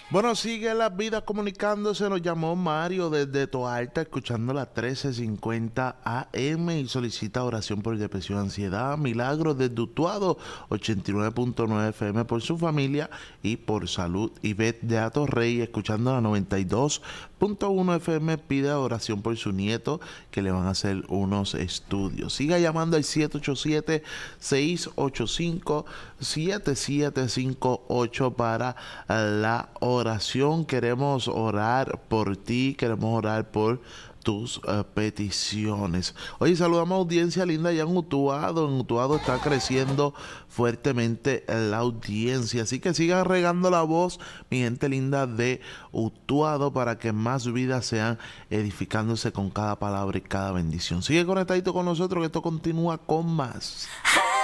Bueno, sigue las vidas comunicándose. Nos llamó Mario desde Toalta, escuchando la 1350 AM y solicita oración por depresión, ansiedad, milagros desde Utuado, 89.9 FM por su familia y por salud. Ivette de Atorrey, escuchando la 92.1 FM, pide oración por su nieto que le van a hacer unos estudios. Siga llamando al 787-685-7758 para la oración. Queremos orar por ti, queremos orar por tus peticiones. Oye, saludamos a audiencia linda allá en Utuado. En Utuado está creciendo fuertemente la audiencia, así que sigan regando la voz, mi gente linda de Utuado, para que más vidas sean edificándose con cada palabra y cada bendición. Sigue conectadito con nosotros, que esto continúa con más.